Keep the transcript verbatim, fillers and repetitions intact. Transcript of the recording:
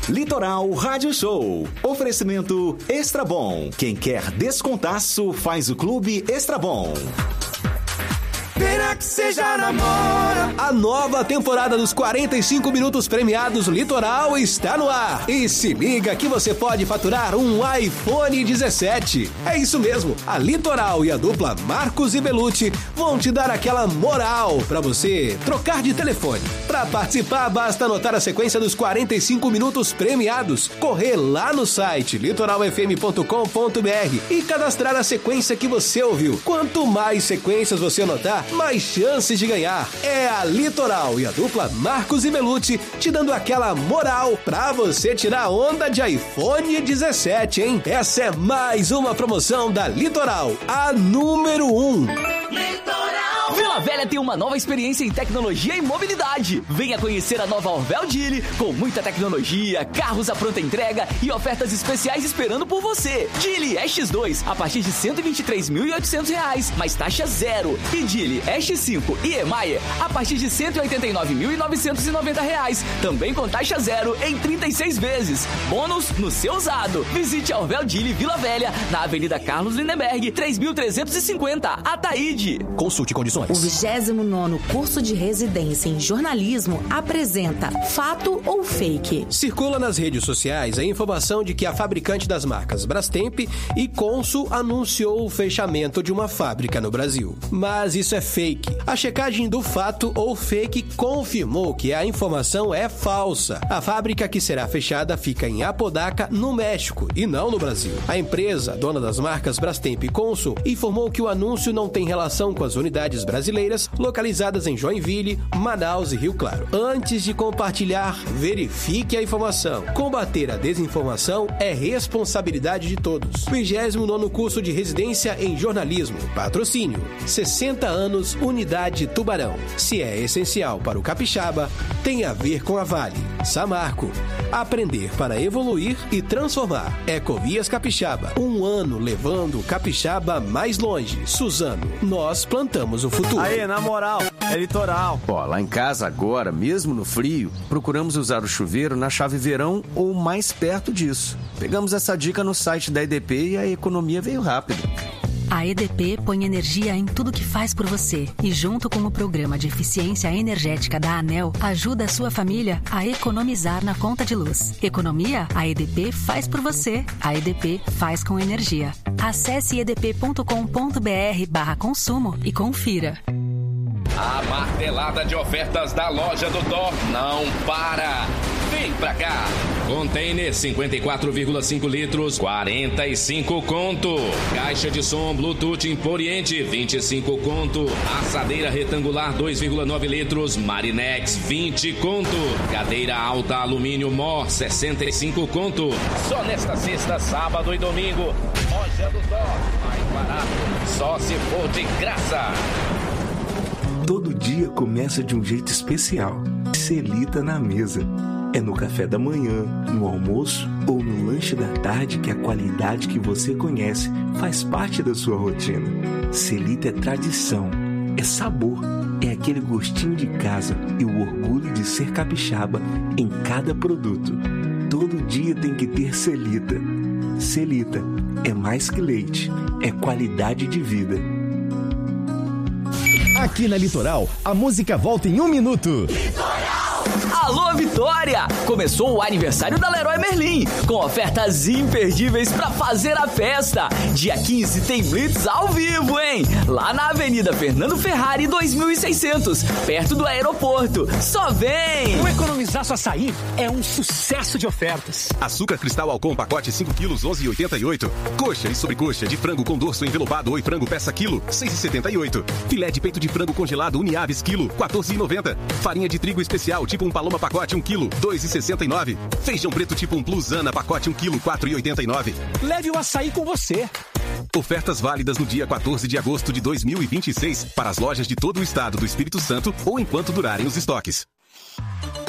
Litoral Rádio Show. Oferecimento Extra Bom. Quem quer descontaço faz o Clube Extra Bom. Pena que seja namora. A nova temporada dos quarenta e cinco minutos premiados Litoral está no ar. E se liga que você pode faturar um iPhone dezessete. É isso mesmo, a Litoral e a dupla Marcos e Belucci vão te dar aquela moral para você trocar de telefone. Para participar, basta anotar a sequência dos quarenta e cinco minutos premiados, correr lá no site litoral f m ponto com ponto b r e cadastrar a sequência que você ouviu. Quanto mais sequências você anotar, mais chances de ganhar. É a Litoral e a dupla Marcos e Belucci te dando aquela moral pra você tirar onda de iPhone dezessete, hein? Essa é mais uma promoção da Litoral, a número um. Litoral! Vila Velha tem uma nova experiência em tecnologia e mobilidade. Venha conhecer a nova Orvel Geely, com muita tecnologia, carros à pronta entrega e ofertas especiais esperando por você. Geely E X dois a partir de cento e vinte e três mil e oitocentos reais, mais taxa zero. E Geely E X cinco e Emayer a partir de cento e oitenta e nove mil e novecentos e noventa reais, também com taxa zero em trinta e seis vezes. Bônus no seu usado. Visite a Orvel Geely Vila Velha, na Avenida Carlos Lindenberg, três mil trezentos e cinquenta, Ataíde. Consulte condições. O vigésimo nono curso de residência em jornalismo apresenta Fato ou Fake? Circula nas redes sociais a informação de que a fabricante das marcas Brastemp e Consul anunciou o fechamento de uma fábrica no Brasil. Mas isso é fake. A checagem do Fato ou Fake confirmou que a informação é falsa. A fábrica que será fechada fica em Apodaca, no México, e não no Brasil. A empresa, dona das marcas Brastemp e Consul, informou que o anúncio não tem relação com as unidades brasileiras localizadas em Joinville, Manaus e Rio Claro. Antes de compartilhar, verifique a informação. Combater a desinformação é responsabilidade de todos. vigésimo nono curso de residência em jornalismo. Patrocínio: sessenta anos, Unidade Tubarão. Se é essencial para o capixaba, tem a ver com a Vale. Samarco. Aprender para evoluir e transformar. Ecovias Capixaba. Um ano levando o capixaba mais longe. Suzano. Nós plantamos o futuro. Aí, na moral, é Litoral. Ó, lá em casa agora, mesmo no frio, procuramos usar o chuveiro na chave verão ou mais perto disso. Pegamos essa dica no site da E D P e a economia veio rápido. A E D P põe energia em tudo que faz por você e, junto com o Programa de Eficiência Energética da ANEEL, ajuda a sua família a economizar na conta de luz. Economia, a E D P faz por você. A E D P faz com energia. Acesse edp ponto com ponto b r barra consumo e confira. A martelada de ofertas da loja do Thor não para. Vem pra cá. Container cinquenta e quatro vírgula cinco litros, quarenta e cinco conto. Caixa de som Bluetooth Emporiente, vinte e cinco conto. Assadeira retangular dois vírgula nove litros, Marinex, vinte conto. Cadeira alta alumínio Mor, sessenta e cinco conto. Só nesta sexta, sábado e domingo. Loja do Thor, mais barato, só se for de graça. Todo dia começa de um jeito especial. Celita na mesa. É no café da manhã, no almoço ou no lanche da tarde que a qualidade que você conhece faz parte da sua rotina. Celita é tradição, é sabor, é aquele gostinho de casa e o orgulho de ser capixaba em cada produto. Todo dia tem que ter Celita. Celita é mais que leite, é qualidade de vida. Aqui na Litoral, a música volta em um minuto. Litoral! Alô, Vitória! Começou o aniversário da Leroy Merlin, com ofertas imperdíveis pra fazer a festa. Dia quinze tem Blitz ao vivo, hein? Lá na Avenida Fernando Ferrari dois mil e seiscentos, perto do aeroporto. Só vem! O Economizaço Açaí é um sucesso de ofertas. Açúcar cristal Alcon, pacote cinco quilos, onze reais e oitenta e oito centavos. Coxa e sobrecoxa de frango com dorso envelopado ou frango peça quilo, seis reais e setenta e oito centavos. Filé de peito de frango congelado Uniaves quilo, quatorze reais e noventa centavos. Farinha de trigo especial tipo um Paloma pacote um quilo, dois reais e sessenta e nove centavos. Feijão preto tipo um Plusana pacote um quilo, quatro reais e oitenta e nove centavos. Leve o açaí com você. Ofertas válidas no dia quatorze de agosto de dois mil e vinte e seis para as lojas de todo o estado do Espírito Santo ou enquanto durarem os estoques.